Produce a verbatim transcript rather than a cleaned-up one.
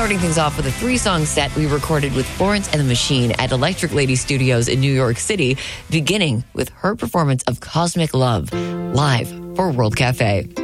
starting things off with a three-song set we recorded with Florence and the Machine at Electric Lady Studios in New York City, beginning with her performance of Cosmic Love, live for World Cafe.